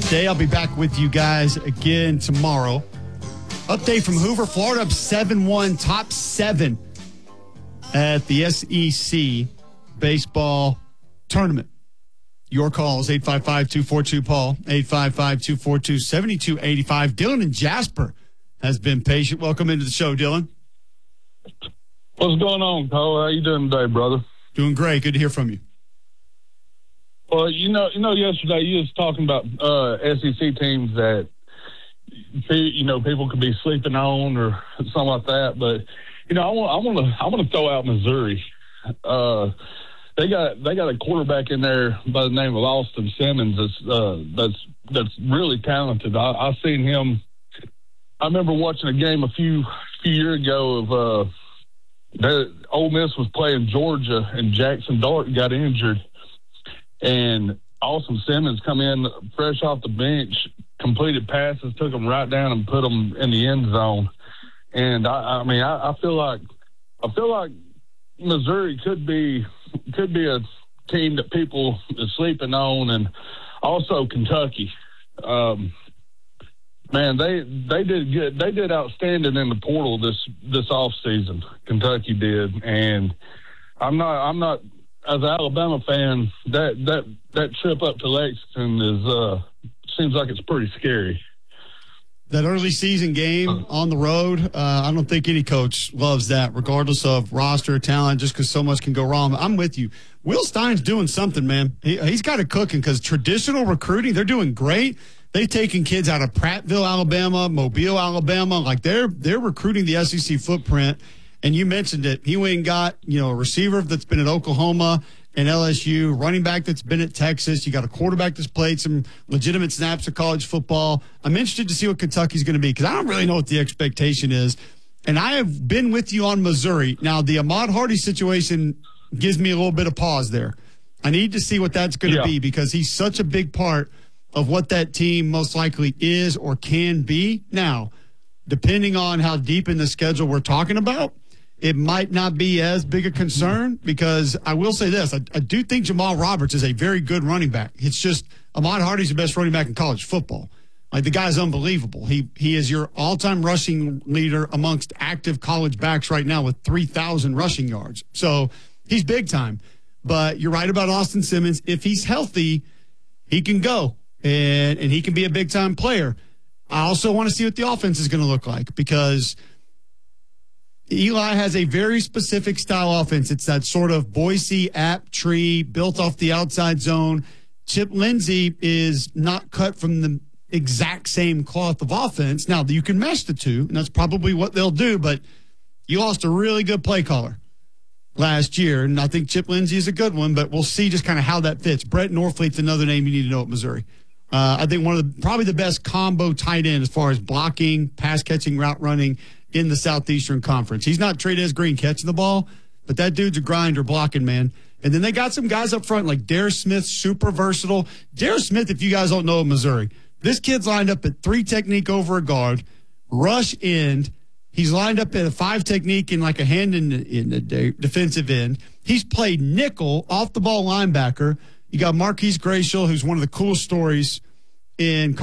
Thursday. I'll be back with you guys again tomorrow. Update from Hoover, Florida, up 7-1, top 7 at the SEC baseball tournament. Your calls, 855-242-PAUL, 855-242-7285. Dylan in Jasper has been patient. Welcome into the show, Dylan. What's going on, Paul? How you doing today, brother? Doing great. Good to hear from you. Well, yesterday you was talking about SEC teams that people could be sleeping on or something like that. But I want to throw out Missouri. They got a quarterback in there by the name of Austin Simmons that's really talented. I've seen him. I remember watching a game a few years ago of Ole Miss was playing Georgia and Jackson Dart got injured, and Austin Simmons come in fresh off the bench, completed passes, took them right down and put them in the end zone. And I feel like Missouri could be a team that people are sleeping on, and also Kentucky. Man, they did good. They did outstanding in the portal this off season. Kentucky did, and I'm not as an Alabama fan. That trip up to Lexington seems like it's pretty scary. That early season game on the road, I don't think any coach loves that, regardless of roster or talent, just because so much can go wrong. I'm with you. Will Stein's doing something, man. He's got it cooking because traditional recruiting, they're doing great. They've taken kids out of Prattville, Alabama, Mobile, Alabama. Like they're recruiting the SEC footprint. And you mentioned it. He went and got, a receiver that's been at Oklahoma and LSU, running back that's been at Texas. You got a quarterback that's played some legitimate snaps of college football. I'm interested to see what Kentucky's going to be because I don't really know what the expectation is. And I have been with you on Missouri. Now, the Ahmad Hardy situation gives me a little bit of pause there. I need to see what that's going to be because he's such a big part of what that team most likely is or can be. Now, depending on how deep in the schedule we're talking about, it might not be as big a concern because I will say this. I do think Jamal Roberts is a very good running back. It's just Ahmad Hardy's the best running back in college football. Like, the guy's unbelievable. He is your all-time rushing leader amongst active college backs right now with 3,000 rushing yards. So he's big time. But you're right about Austin Simmons. If he's healthy, he can go. And he can be a big-time player. I also want to see what the offense is going to look like because Eli has a very specific style offense. It's that sort of Boise app tree built off the outside zone. Chip Lindsey is not cut from the exact same cloth of offense. Now, you can mesh the two, and that's probably what they'll do, but you lost a really good play caller last year, and I think Chip Lindsey is a good one, but we'll see just kind of how that fits. Brett Norfleet's another name you need to know at Missouri. I think probably the best combo tight end as far as blocking, pass catching, route running in the Southeastern Conference. He's not Trey'Dez Green catching the ball, but that dude's a grinder blocking, man. And then they got some guys up front like Darius Smith, super versatile. Darius Smith, if you guys don't know Missouri, this kid's lined up at 3 technique over a guard, rush end. He's lined up at a 5 technique in like a hand in the defensive end. He's played nickel, off the ball linebacker. You got Marquise Grayshall, who's one of the coolest stories in